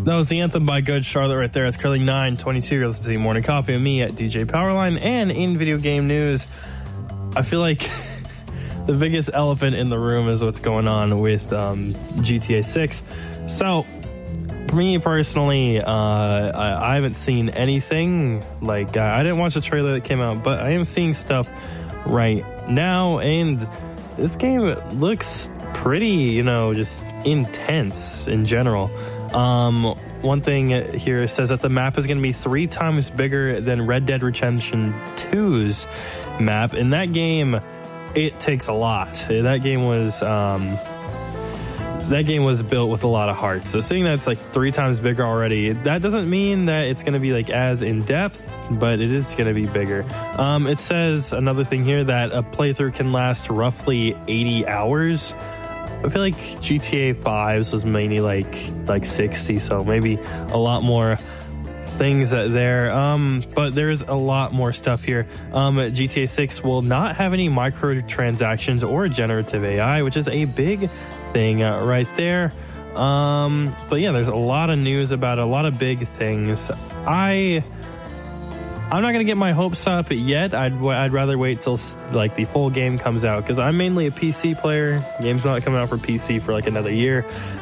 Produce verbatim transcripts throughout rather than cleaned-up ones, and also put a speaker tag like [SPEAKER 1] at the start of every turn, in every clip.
[SPEAKER 1] That was the anthem by Good Charlotte right there. It's currently nine twenty-two. You're listening to the Morning Coffee with me at D J Powerline. And in video game news, I feel like the biggest elephant in the room is what's going on with um, G T A six. So, for me personally, uh, I, I haven't seen anything. Like, uh, I didn't watch the trailer that came out, but I am seeing stuff right now. And this game looks pretty, you know, just intense in general. Um, one thing here says that the map is going to be three times bigger than Red Dead Redemption two's map. In that game, it takes a lot. That game was, um, that game was built with a lot of heart. So seeing that it's like three times bigger already, that doesn't mean that it's going to be like as in depth, but it is going to be bigger. Um, it says another thing here that a playthrough can last roughly eighty hours. I feel like G T A five's was mainly like like sixty, so maybe a lot more things there. Um, but there's a lot more stuff here. Um, G T A six will not have any microtransactions or generative A I, which is a big thing uh, right there. Um, but yeah, there's a lot of news about a lot of big things. I... I'm not going to get my hopes up yet. I'd I'd rather wait till like the full game comes out because I'm mainly a P C player. The game's not coming out for P C for like another year.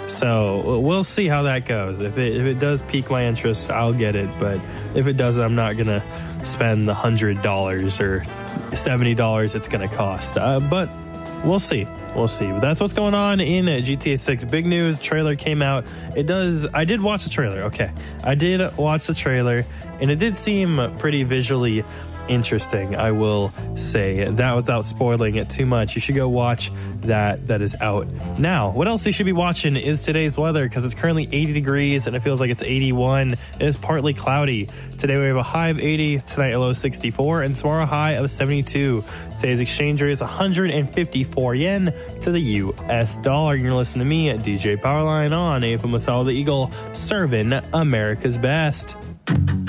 [SPEAKER 1] So we'll see how that goes. If it, if it does pique my interest, I'll get it. But if it doesn't, I'm not going to spend the one hundred dollars or seventy dollars it's going to cost. Uh, but we'll see. We'll see. But that's what's going on in G T A six. Big news. Trailer came out. It does. I did watch the trailer. Okay. I did watch the trailer. And it did seem pretty visually interesting, I will say. That without spoiling it too much. You should go watch that. That is out now. What else you should be watching is today's weather, because it's currently eighty degrees and it feels like it's eighty-one. It is partly cloudy. Today we have a high of eighty, tonight a low of sixty-four, and tomorrow a high of seventy-two. Today's exchange rate is one hundred fifty-four yen to the U S dollar. You're listening to me at D J Powerline on A F M Masala the Eagle, serving America's best.